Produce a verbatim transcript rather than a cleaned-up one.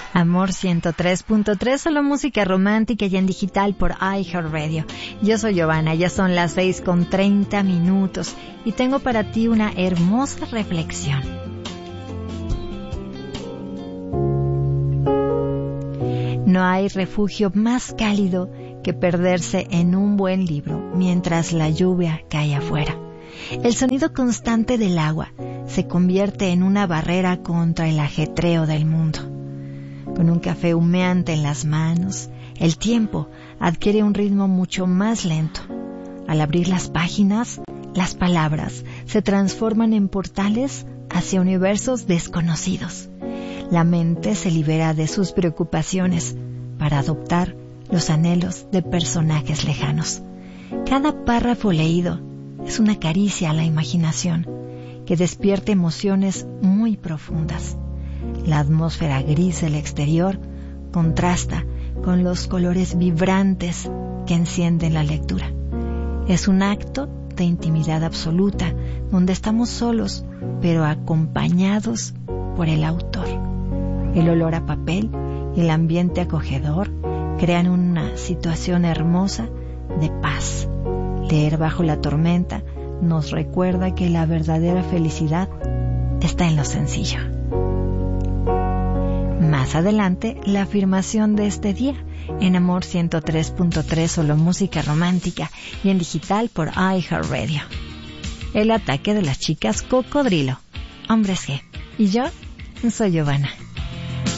Amor ciento tres punto tres, solo música romántica y en digital por iHeartRadio. Yo soy Giovanna, ya son las seis con treinta minutos y tengo para ti una hermosa reflexión. No hay refugio más cálido que perderse en un buen libro mientras la lluvia cae afuera. El sonido constante del agua se convierte en una barrera contra el ajetreo del mundo. Con un café humeante en las manos, el tiempo adquiere un ritmo mucho más lento. Al abrir las páginas, las palabras se transforman en portales hacia universos desconocidos. La mente se libera de sus preocupaciones para adoptar los anhelos de personajes lejanos. Cada párrafo leído es una caricia a la imaginación que despierta emociones muy profundas. La atmósfera gris del exterior contrasta con los colores vibrantes que encienden la lectura. Es un acto de intimidad absoluta donde estamos solos, pero acompañados por el autor. El olor a papel y el ambiente acogedor crean una situación hermosa de paz. Leer bajo la tormenta nos recuerda que la verdadera felicidad está en lo sencillo. Más adelante, la afirmación de este día en Amor ciento tres punto tres, solo música romántica y en digital por iHeartRadio. El ataque de las chicas cocodrilo. Hombres G. Y yo soy Giovanna.